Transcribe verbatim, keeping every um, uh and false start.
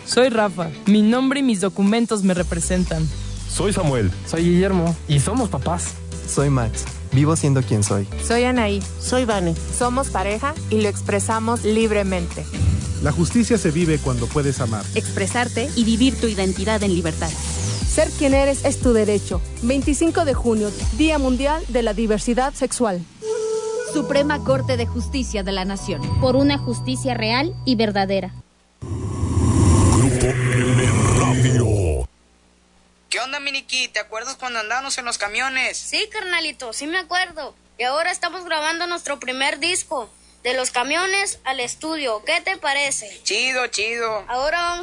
Soy Rafa. Mi nombre y mis documentos me representan. Soy Samuel. Soy Guillermo. Y somos papás. Soy Max. Vivo siendo quien soy. Soy Anaí. Soy Vane. Somos pareja y lo expresamos libremente. La justicia se vive cuando puedes amar, expresarte y vivir tu identidad en libertad. Ser quien eres es tu derecho. veinticinco de junio, Día Mundial de la Diversidad Sexual. Suprema Corte de Justicia de la Nación. Por una justicia real y verdadera. Grupo L Radio. ¿Qué onda, Miniki? ¿Te acuerdas cuando andábamos en los camiones? Sí, carnalito, sí me acuerdo. Y ahora estamos grabando nuestro primer disco. De los camiones al estudio. ¿Qué te parece? Chido, chido. Ahora vamos